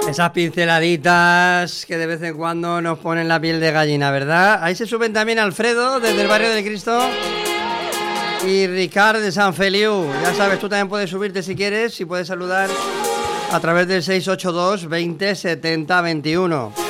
Esas pinceladitas que de vez en cuando nos ponen la piel de gallina, ¿verdad? Ahí se suben también Alfredo, desde el barrio del Cristo, y Ricard de San Feliu. Ya sabes, tú también puedes subirte si quieres y puedes saludar a través del 682 20 70 21.